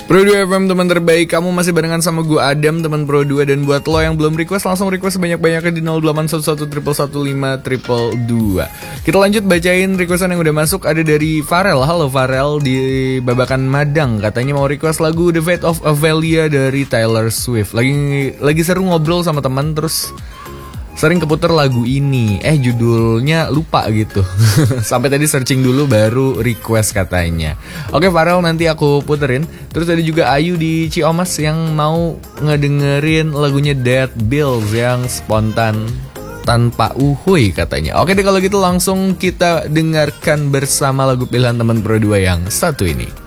Pro 2 FM teman terbaik, kamu masih barengan sama gue Adam, teman Pro 2. Dan buat lo yang belum request, langsung request sebanyak-banyaknya di 0811 115 Kita lanjut bacain requestan yang udah masuk. Ada dari Farel. Halo Farel di Babakan Madang, katanya mau request lagu The Fate of Avelia dari Taylor Swift. Lagi seru ngobrol sama teman, terus sering keputar lagu ini. Judulnya lupa gitu. Sampai tadi searching dulu baru request katanya. Oke Farel, nanti aku puterin. Terus ada juga Ayu di Ciomas yang mau ngedengerin lagunya Dead Bills yang spontan tanpa uhuy katanya. Oke deh, kalau gitu langsung kita dengarkan bersama lagu pilihan teman Pro 2 yang satu ini.